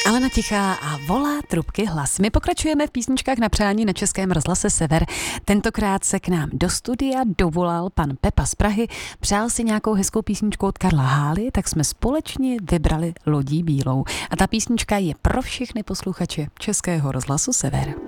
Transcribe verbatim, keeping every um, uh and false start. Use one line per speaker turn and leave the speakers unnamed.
Alena Tichá a Volá trubky hlas. My pokračujeme v písničkách na přání na Českém rozhlase Sever. Tentokrát se k nám do studia dovolal pan Pepa z Prahy. Přál si nějakou hezkou písničku od Karla Hály, tak jsme společně vybrali Lodí bílou. A ta písnička je pro všechny posluchače Českého rozhlasu Sever.